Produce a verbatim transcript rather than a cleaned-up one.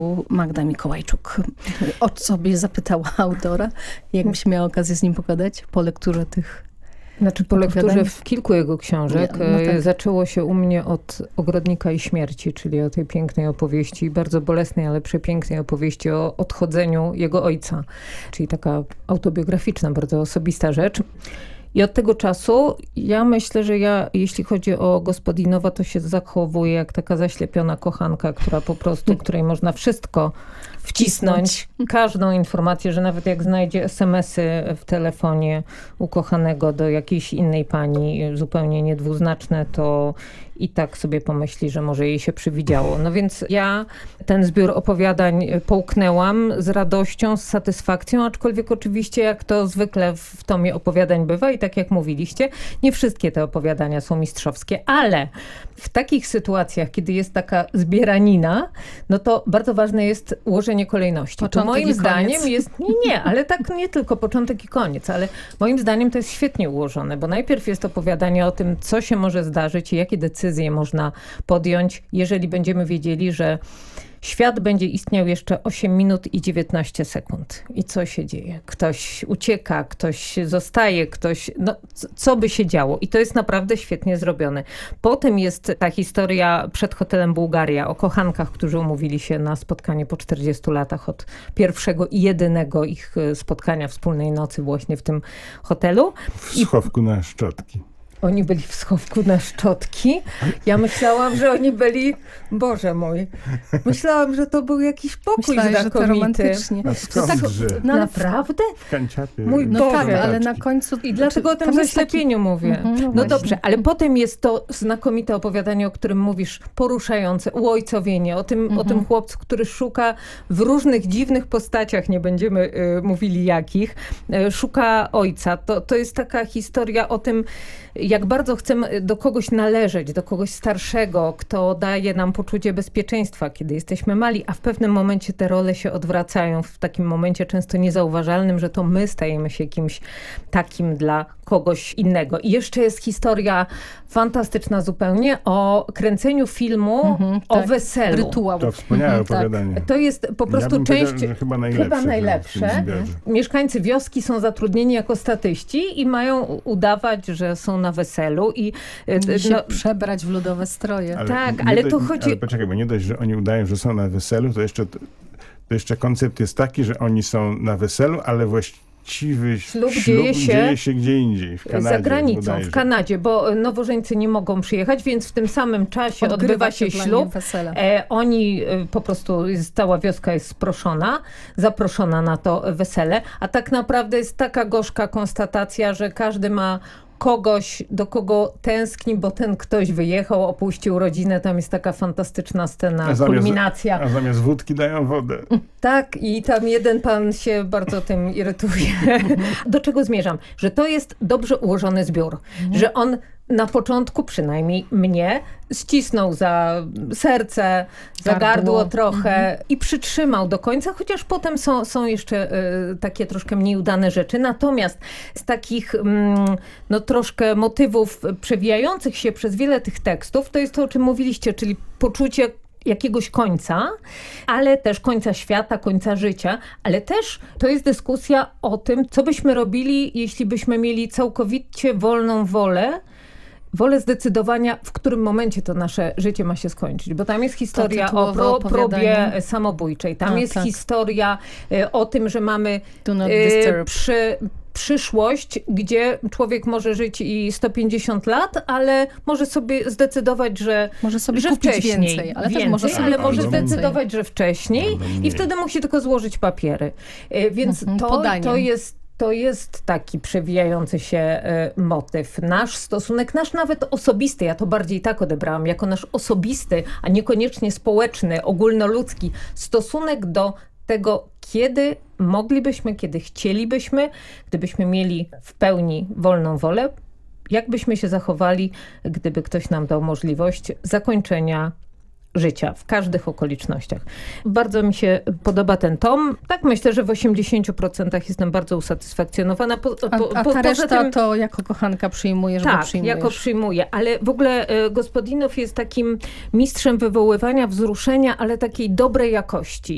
Magda Mikołajczuk. O co byś zapytała autora? Jakbyś miała okazję z nim pogadać po lekturze tych Znaczy po lekturze w kilku jego książek. No, no tak. Zaczęło się u mnie od Ogrodnika i śmierci, czyli o tej pięknej opowieści, bardzo bolesnej, ale przepięknej opowieści o odchodzeniu jego ojca. Czyli taka autobiograficzna, bardzo osobista rzecz. I od tego czasu ja myślę, że ja, jeśli chodzi o Gospodinowa, to się zachowuję jak taka zaślepiona kochanka, która po prostu, której można wszystko wcisnąć, każdą informację, że nawet jak znajdzie es em esy w telefonie ukochanego do jakiejś innej pani, zupełnie niedwuznaczne, to i tak sobie pomyśli, że może jej się przywidziało. No więc ja ten zbiór opowiadań połknęłam z radością, z satysfakcją, aczkolwiek oczywiście jak to zwykle w tomie opowiadań bywa i tak jak mówiliście, nie wszystkie te opowiadania są mistrzowskie, ale w takich sytuacjach, kiedy jest taka zbieranina, no to bardzo ważne jest ułożenie kolejności. Początek to moim i zdaniem koniec. jest, nie, nie, ale tak nie tylko początek i koniec, ale moim zdaniem to jest świetnie ułożone, bo najpierw jest opowiadanie o tym, co się może zdarzyć i jakie decyzje można podjąć, jeżeli będziemy wiedzieli, że świat będzie istniał jeszcze osiem minut i dziewiętnaście sekund. I co się dzieje? Ktoś ucieka, ktoś zostaje, ktoś... No, co by się działo? I to jest naprawdę świetnie zrobione. Potem jest ta historia przed hotelem Bułgaria o kochankach, którzy umówili się na spotkanie po czterdziestu latach od pierwszego i jedynego ich spotkania wspólnej nocy właśnie w tym hotelu. W schowku na szczotki. Oni byli w schowku na szczotki. Ja myślałam, że oni byli... Boże mój. Myślałam, że to był jakiś pokój Myślałeś, znakomity. że to romantycznie. A skądże? No naprawdę? W kanciapie. Mój No Boże. tak, ale na Taczki. końcu... I dlatego o tym tam jest zaślepieniu mówię. Mhm, no no właśnie. dobrze, ale potem jest to znakomite opowiadanie, o którym mówisz, poruszające, uojcowienie, o tym, Mhm. o tym chłopcu, który szuka w różnych dziwnych postaciach, nie będziemy y, mówili jakich, y, szuka ojca. To, to jest taka historia o tym, jak bardzo chcemy do kogoś należeć, do kogoś starszego, kto daje nam poczucie bezpieczeństwa, kiedy jesteśmy mali, a w pewnym momencie te role się odwracają, w takim momencie często niezauważalnym, że to my stajemy się kimś takim dla kogoś innego. I jeszcze jest historia fantastyczna zupełnie o kręceniu filmu Mhm, o tak. weselu. Rytuał. To wspaniałe Mhm, tak. opowiadanie. To jest po Ja prostu bym część... powiedział, że chyba najlepsze. Chyba w tym najlepsze. zbiorze. Mieszkańcy wioski są zatrudnieni jako statyści i mają udawać, że są na weselu. I, I się no, przebrać w ludowe stroje. Tak, nie ale do- to chodzi- Ale poczekaj, bo nie dość, że oni udają, że są na weselu, to jeszcze, to jeszcze koncept jest taki, że oni są na weselu, ale właściwy Ślub ślub dzieje się dzieje się gdzie indziej, w Kanadzie. za granicą, bodajże. w Kanadzie, bo nowożeńcy nie mogą przyjechać, więc w tym samym czasie Odgrywa odbywa się się dla ślub. nich wesele. E, oni e, po prostu, jest, cała wioska jest sproszona, zaproszona na to wesele, a tak naprawdę jest taka gorzka konstatacja, że każdy ma kogoś, do kogo tęskni, bo ten ktoś wyjechał, opuścił rodzinę. Tam jest taka fantastyczna scena, A zamiast- kulminacja. A zamiast wódki dają wodę. Tak, i tam jeden pan się bardzo tym irytuje. Do czego zmierzam? Że to jest dobrze ułożony zbiór. Że on na początku, przynajmniej mnie, ścisnął za serce, za Gardło. gardło trochę i przytrzymał do końca, chociaż potem są, są jeszcze y, takie troszkę mniej udane rzeczy. Natomiast z takich mm, no, troszkę motywów przewijających się przez wiele tych tekstów, to jest to, o czym mówiliście, czyli poczucie jakiegoś końca, ale też końca świata, końca życia, ale też to jest dyskusja o tym, co byśmy robili, jeśli byśmy mieli całkowicie wolną wolę, wolę zdecydowania, w którym momencie to nasze życie ma się skończyć. Bo tam jest historia o tytułowe pro, opowiadanie. próbie samobójczej. Tam A, jest tak. historia y, o tym, że mamy Do not y, disturb. przy, przyszłość, gdzie człowiek może żyć i sto pięćdziesiąt lat, ale może sobie zdecydować, że Może sobie że kupić wcześniej, więcej, ale też więcej, może sobie ale kupić może więcej. zdecydować, że wcześniej Albo i mniej. wtedy musi tylko złożyć papiery. Y, Więc Mhm, to, podaniem. to jest To jest taki przewijający się e, motyw. Nasz stosunek, nasz nawet osobisty, ja to bardziej tak odebrałam, jako nasz osobisty, a niekoniecznie społeczny, ogólnoludzki stosunek do tego, kiedy moglibyśmy, kiedy chcielibyśmy, gdybyśmy mieli w pełni wolną wolę, jak byśmy się zachowali, gdyby ktoś nam dał możliwość zakończenia życia w każdych okolicznościach. Bardzo mi się podoba ten tom. Tak myślę, że w osiemdziesięciu procentach jestem bardzo usatysfakcjonowana. Po, A, po, a po, ta poza reszta tym, to jako kochanka przyjmujesz, bo tak, przyjmujesz. jako przyjmuję. Ale w ogóle e, Gospodinow jest takim mistrzem wywoływania wzruszenia, ale takiej dobrej jakości.